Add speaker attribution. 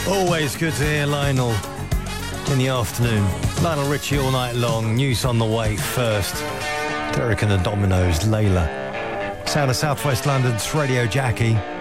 Speaker 1: Always good to hear Lionel in the afternoon. Lionel Richie all night long. News on the way first. Derek and the Dominoes, Layla. Sound of South West London's Radio Jackie.